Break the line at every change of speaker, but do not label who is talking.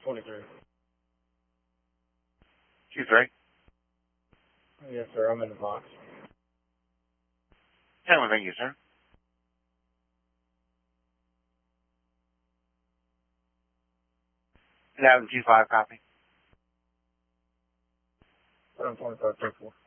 23.
Q3.
Yes, sir. I'm in the box.
Thank you, sir. 1125 copy.
25, 34.